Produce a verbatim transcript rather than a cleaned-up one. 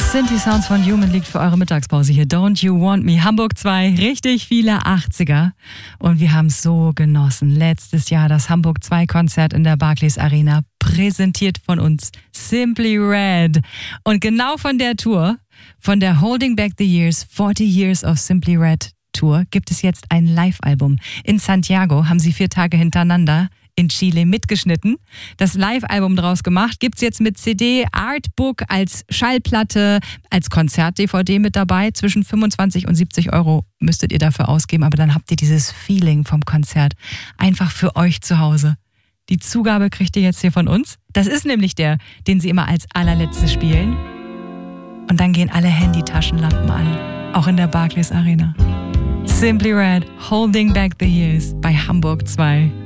Synthi Sounds von Human liegt für eure Mittagspause hier. Don't You Want Me? Hamburg zwei, richtig viele achtziger. Und wir haben es so genossen. Letztes Jahr das Hamburg zwei Konzert in der Barclays Arena, präsentiert von uns Simply Red. Und genau von der Tour, von der Holding Back the Years, forty Years of Simply Red Tour, gibt es jetzt ein Live-Album. In Santiago haben sie vier Tage hintereinander in Chile mitgeschnitten, das Live-Album draus gemacht, gibt's jetzt mit C D, Artbook, als Schallplatte, als Konzert-D V D mit dabei. Zwischen fünfundzwanzig und siebzig Euro müsstet ihr dafür ausgeben, aber dann habt ihr dieses Feeling vom Konzert einfach für euch zu Hause. Die Zugabe kriegt ihr jetzt hier von uns. Das ist nämlich der, den sie immer als allerletztes spielen. Und dann gehen alle Handytaschenlampen an, auch in der Barclays Arena. Simply Red, Holding Back the Years bei Hamburg zwei.